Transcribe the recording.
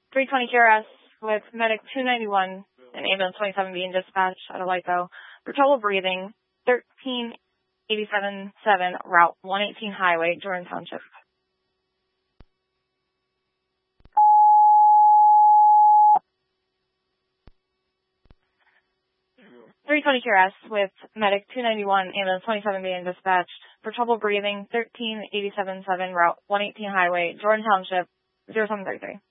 320 QRS with medic 291 and ambulance 27 being dispatched out of LiPo for trouble breathing, 13877 Route 118 Highway, Jordan Township. 320 QRS with medic 291 ambulance 27 being dispatched for trouble breathing, 13877 Route 118 Highway, Jordan Township, 0733.